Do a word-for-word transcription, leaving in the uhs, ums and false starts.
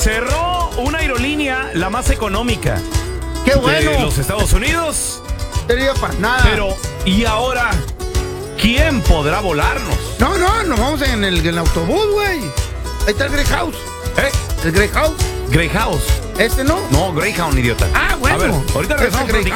Cerró una aerolínea, la más económica. ¡Qué bueno! De los Estados Unidos. No tenía para nada. Pero, ¿y ahora quién podrá volarnos? No, no, nos vamos en el, en el autobús, güey. Ahí está el Greyhound. ¿Eh? ¿El Greyhound? Greyhound. ¿Este no? No, Greyhound, idiota. Ah, bueno. A ver, ahorita regresamos platicando